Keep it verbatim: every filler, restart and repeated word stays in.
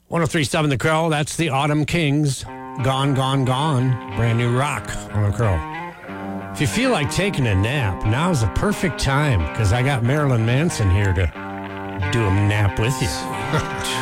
one oh three point seven The Crow, that's the Autumn Kings. Gone, Gone, Gone. Brand new rock on The Crow. If you feel like taking a nap, now's the perfect time because I got Marilyn Manson here to do a nap with you.